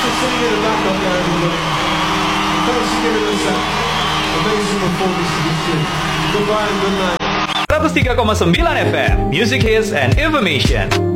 to sing in the back up there, everybody. Thanks for giving us that amazing performance to this tune. Goodbye and good night. 103,9 FM, Music Hits and Information.